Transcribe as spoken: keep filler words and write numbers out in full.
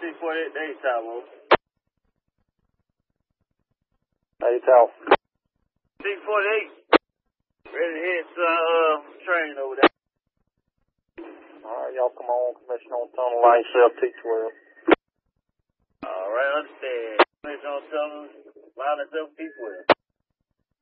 six forty-eight, eight Tower. eight Tower. six forty-eight. Ready to hit some uh, train over there. Alright, y'all come on, commission on tunnel line self T twelve. Alright, understand. Commission on tunnel line self T twelve.